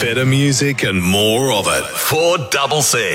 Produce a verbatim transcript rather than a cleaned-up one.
better music and more of it. four C C.